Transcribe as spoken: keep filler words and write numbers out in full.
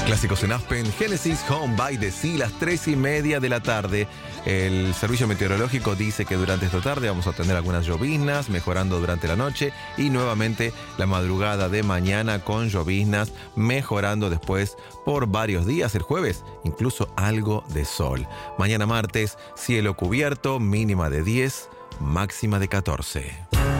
Clásicos en Aspen, Genesis Home by the Sea, las tres y media de la tarde. El servicio meteorológico dice que durante esta tarde vamos a tener algunas lloviznas, mejorando durante la noche y nuevamente la madrugada de mañana con lloviznas, mejorando después por varios días. El jueves, incluso algo de sol. Mañana martes, cielo cubierto, mínima de diez, máxima de catorce.